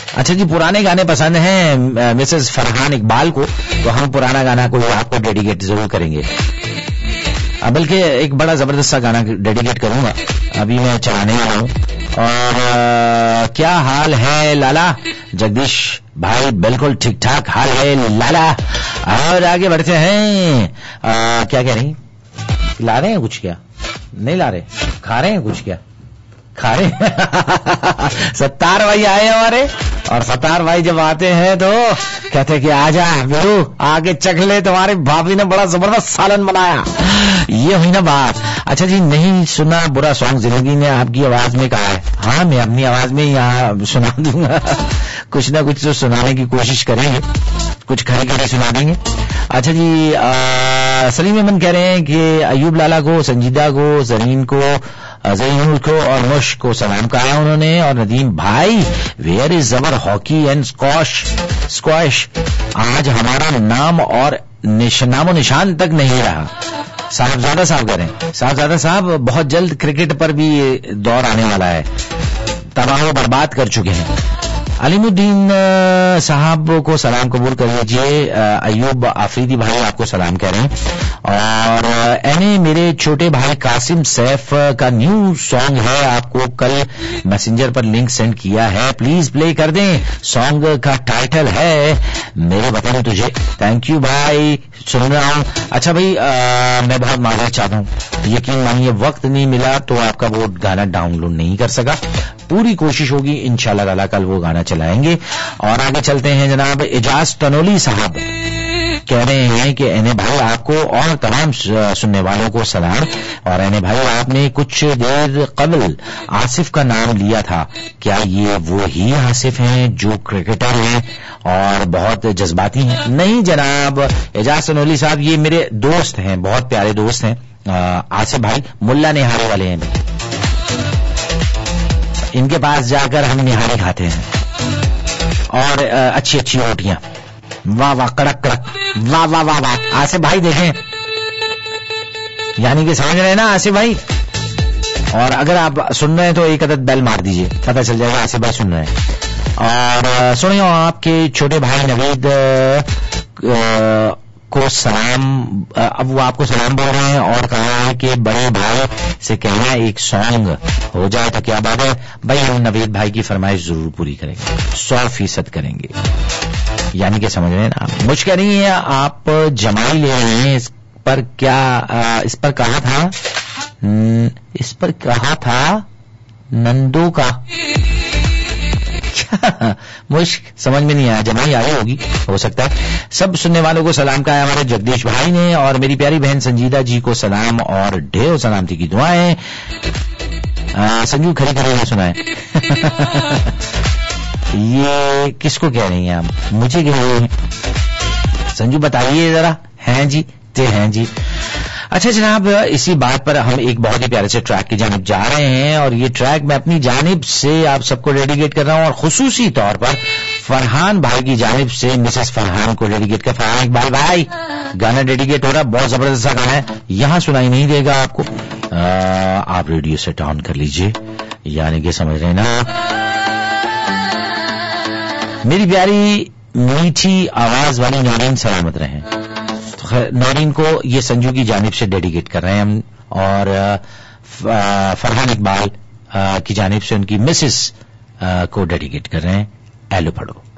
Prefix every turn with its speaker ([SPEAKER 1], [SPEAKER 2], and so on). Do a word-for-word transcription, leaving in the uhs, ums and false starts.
[SPEAKER 1] अच्छा जी, पुराने गाने पसंद हैं मिसेस फरहान इकबाल को, तो हम पुराना गाना कोई आपको डेडिकेट जरूर करेंगे। बल्कि एक बड़ा जबरदस्त सा गाना डेडिकेट करूंगा, अभी मैं चलाने वाला हूँ। और आ, क्या हाल है लाला? जगदीश भाई बिल्कुल ठीक ठाक हाल है लाला। और आगे बढ़ते हैं। आ, क्या कह रही, ला रहे हैं कुछ? क्या नहीं ला रहे? खा रहे हैं कुछ? क्या खा रहे? सत्तार भाई आए हमारे, और सत्तार भाई जब आते हैं तो कहते हैं कि आजा बेरू आगे चख ले, तुम्हारी भाभी ने बड़ा जबरदस्त सालन बनाया। ये हुई ना बात। अच्छा जी, नहीं सुना बुरा सॉन्ग जिंदगी ने आपकी आवाज में कहा है। हाँ, मैं अपनी आवाज में यहाँ सुना दूंगा। कुछ ना कुछ तो सुनाने की कोशिश करेंगे, कुछ खड़ी खड़ी सुना देंगे। अच्छा जी, सलीम अमन कह रहे हैं कि अयूब लाला को, संजीदा को, जरीन को, जरीन को और मुश को सलाम कहा उन्होंने। और नदीम भाई, where is our hockey and squash squash आज हमारा नाम और निश, नामो निशान तक नहीं रहा। साहबजादा साहब कह रहे हैं, साहबजादा साहब बहुत जल्द क्रिकेट पर भी दौर आने वाला है, तबाह बर्बाद कर चुके हैं। अलीमुद्दीन साहब को सलाम कबूल कर लीजिए। अयूब आफरीदी भाई आपको सलाम कह रहे हैं। और एने मेरे छोटे भाई कासिम सैफ का न्यू सॉन्ग है, आपको कल मैसेंजर पर लिंक सेंड किया है, प्लीज प्ले कर दें। सॉन्ग का टाइटल है मेरे वतन तुझे। थैंक यू भाई, सुन रहा हूं। अच्छा भाई, आ, मैं बहुत माजरत चाहता हूं, यकीन मानिए वक्त नहीं मिला तो आपका वो गाना डाउनलोड नहीं कर सका। पूरी कोशिश होगी इंशाल्लाह ताला कल वो गाना चलाएंगे। और आगे चलते हैं जनाब। एजाज तनोली साहब कह रहे हैं कि एने भाई आपको और तमाम सुनने वालों को सलाम। और एने भाई, आपने कुछ देर कबल आसिफ का नाम लिया था, क्या ये वो ही आसिफ हैं जो क्रिकेटर हैं और बहुत जज्बाती हैं? नहीं जनाब एजाज तनोली साहब, ये मेरे दोस्त हैं, बहुत प्यारे दोस्त हैं। आसिफ भाई मुल्ला निहारी वाले हैं, इनके पास जाकर हम निहारी खाते हैं और अच्छी अच्छी रोटियां। वाह वाह, कड़क कड़क, वाह वाह वाह वाह। आसिफ भाई देखें, यानी कि समझ रहे हैं ना आसिफ भाई। और अगर आप सुन रहे हैं तो एक अदद बेल मार दीजिए, पता चल जाएगा आसिफ भाई सुन रहे हैं। और सुनिए, आपके छोटे भाई नवीद को सलाम, अब वो आपको सलाम बोल रहे हैं और कहा है कि बड़े भाई से कहना एक सॉन्ग हो जाए तो क्या बात है। भाई हम नवीद भाई की फरमाइश जरूर पूरी करेंगे, सौ फीसद करेंगे, यानी कि समझ रहे हैं ना। मुझ कह रही है आप जमाई ले रहे हैं, इस पर क्या, इस पर कहा था, इस पर कहा था नंदो का मुश्क समझ में नहीं आया, जमाई आई होगी, हो सकता है। सब सुनने वालों को सलाम कहा है हमारे जगदीश भाई ने। और मेरी प्यारी बहन संजीदा जी को सलाम और ढेर सलामती की दुआएं। संजू खरी खरी सुनाए। ये किसको कह रही हैं आप? मुझे कह रही हैं? संजू बताइए जरा। हैं जी, ते हैं जी। अच्छा जनाब, इसी बात पर हम एक बहुत ही प्यारे से ट्रैक की जानिब जा रहे हैं। और ये ट्रैक मैं अपनी जानिब से आप सबको डेडिकेट कर रहा हूं, और खुसूसी तौर पर फरहान भाई की जानिब से मिसेस फरहान को डेडिकेट कर। फरहान इकबाल भाई, गाना डेडिकेट हो रहा है, बहुत जबरदस्त सा गाना है, यहां सुनाई नहीं देगा आपको। आ, आप रेडियो सेट ऑन कर लीजिए, यानी कि समझ रहे ना। मेरी प्यारी मीठी आवाज वाली नौरीन सलामत रहे। नौरीन को ये संजू की जानिब से डेडिकेट कर रहे हैं हम, और फरहान इकबाल की जानिब से उनकी मिसेस को डेडिकेट कर रहे हैं। एलो पढ़ो।